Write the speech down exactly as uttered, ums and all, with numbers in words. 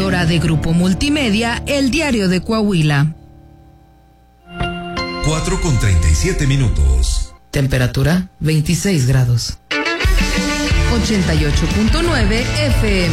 presentadora de Grupo Multimedia, El Diario de Coahuila. cuatro con treinta y siete minutos. Temperatura veintiséis grados. ochenta y ocho punto nueve F M.